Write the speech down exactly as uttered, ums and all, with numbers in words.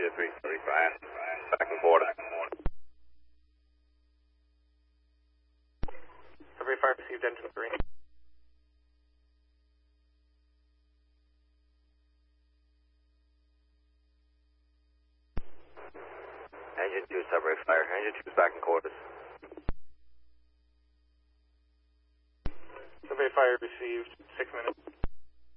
to three thirty-five. Back and forth. Survey five received engine three. Engine two, Survey Fire. Engine two is back in quarters. Survey fire received six minutes.